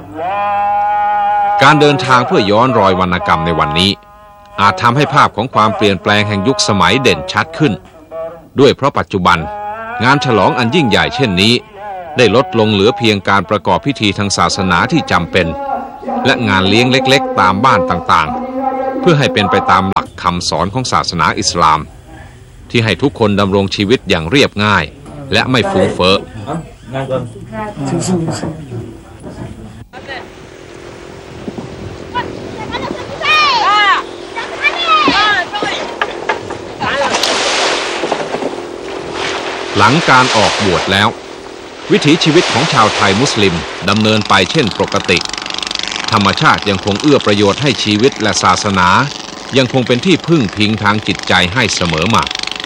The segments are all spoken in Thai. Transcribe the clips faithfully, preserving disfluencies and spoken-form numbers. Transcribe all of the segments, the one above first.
การเดินทางเพื่อย้อนรอยวรรณกรรมในวันนี้อาจทำให้ภาพของความเปลี่ยนแปลงแห่งยุคสมัยเด่นชัดขึ้นด้วยเพราะปัจจุบันงานฉลองอันยิ่งใหญ่เช่นนี้ได้ลดลงเหลือเพียงการประกอบพิธีทางศาสนาที่จำเป็นและงานเลี้ยงเล็กๆตามบ้านต่างๆเพื่อให้เป็นไปตามหลักคำสอนของศาสนาอิสลามที่ให้ทุกคนดำรงชีวิตอย่างเรียบง่ายและไม่ฟุ้งเฟ้อหลังการออกบวชแล้ววิถีชีวิตของชาวไทยมุสลิมดำเนินไปเช่นปกติธรรมชาติยังคงเอื้อประโยชน์ให้ชีวิตและศาสนายังคงเป็นที่พึ่งพิงทางจิตใจให้เสมอมา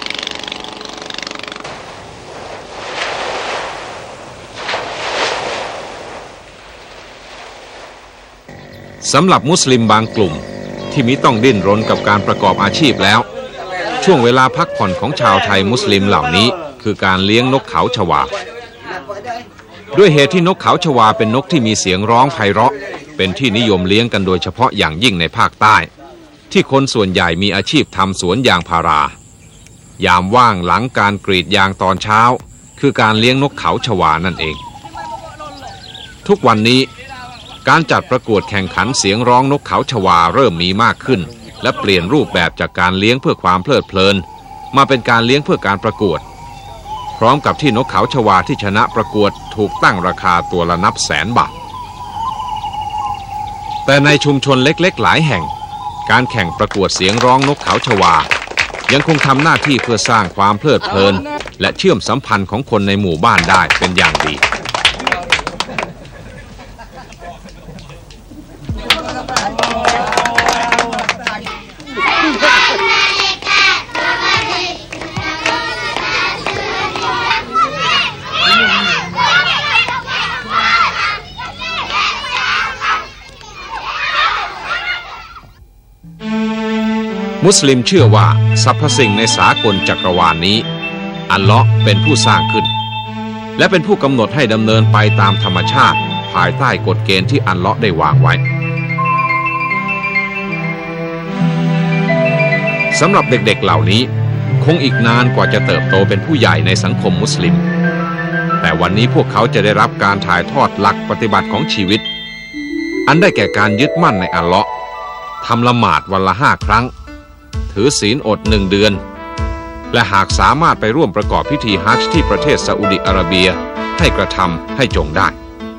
สำหรับมุสลิมบางกลุ่มที่มิต้องดิ้นรนกับการประกอบอาชีพแล้วช่วงเวลาพักผ่อนของชาวไทยมุสลิมเหล่านี้คือการเลี้ยงนกเขาชวาด้วยเหตุที่นกเขาชวาเป็นนกที่มีเสียงร้องไพเราะเป็นที่นิยมเลี้ยงกันโดยเฉพาะอย่างยิ่งในภาคใต้ที่คนส่วนใหญ่มีอาชีพทำสวนยางพารายามว่างหลังการกรีดยางตอนเช้าคือการเลี้ยงนกเขาชวานั่นเองทุกวันนี้การจัดประกวดแข่งขันเสียงร้องนกเขาชวาเริ่มมีมากขึ้นและเปลี่ยนรูปแบบจากการเลี้ยงเพื่อความเพลิดเพลินมาเป็นการเลี้ยงเพื่อการประกวดพร้อมกับที่นกเขาชวาที่ชนะประกวดถูกตั้งราคาตัวละนับแสนบาทแต่ในชุมชนเล็กๆหลายแห่งการแข่งประกวดเสียงร้องนกเขาชวายังคงทำหน้าที่เพื่อสร้างความเพลิดเพลินและเชื่อมสัมพันธ์ของคนในหมู่บ้านได้เป็นอย่างดีมุสลิมเชื่อว่าสรรพสิ่งในสากลจักรวาล นี้อัลเลาะห์เป็นผู้สร้างขึ้นและเป็นผู้กำหนดให้ดำเนินไปตามธรรมชาติภายใต้กฎเกณฑ์ที่อัลเลาะห์ได้วางไว้สำหรับเด็กๆเหล่านี้คงอีกนานกว่าจะเติบโตเป็นผู้ใหญ่ในสังคมมุสลิมแต่วันนี้พวกเขาจะได้รับการถ่ายทอดหลักปฏิบัติของชีวิตอันได้แก่การยึดมั่นในอัลเลาะห์ทำละหมาดวันละห้าครั้งถือศีลอดหนึ่งเดือนและหากสามารถไปร่วมประกอบพิธีฮัจญ์ที่ประเทศซาอุดิอาระเบียให้กระทำให้จงได้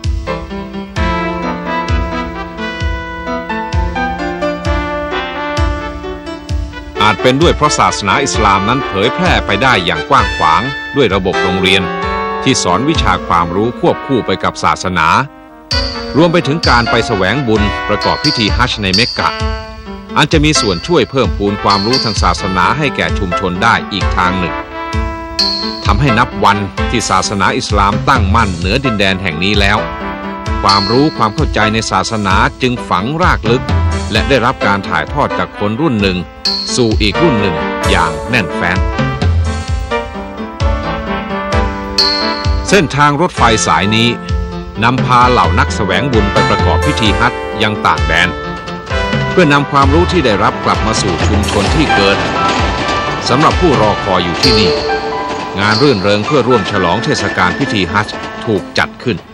อาจเป็นด้วยเพราะศาสนาอิสลามนั้นเผยแพร่ไปได้อย่างกว้างขวางด้วยระบบโรงเรียนที่สอนวิชาความรู้ควบคู่ไปกับศาสนารวมไปถึงการไปแสวงบุญประกอบพิธีฮัจญ์ในเมกกะอันจะมีส่วนช่วยเพิ่มพูนความรู้ทางศาสนาให้แก่ชุมชนได้อีกทางหนึ่งทำให้นับวันที่ศาสนาอิสลามตั้งมั่นเหนือดินแดนแห่งนี้แล้วความรู้ความเข้าใจในศาสนาจึงฝังรากลึกและได้รับการถ่ายทอดจากคนรุ่นหนึ่งสู่อีกรุ่นหนึ่งอย่างแน่นแฟ้นเส้นทางรถไฟสายนี้นำพาเหล่านักแสวงบุญไปประกอบพิธีฮัจญ์ยังต่างแดนเพื่อนำความรู้ที่ได้รับกลับมาสู่ชุมชนที่เกิดสำหรับผู้รอคอยอยู่ที่นี่งานรื่นเริงเพื่อร่วมฉลองเทศกาลพิธีฮัจญ์ถูกจัดขึ้น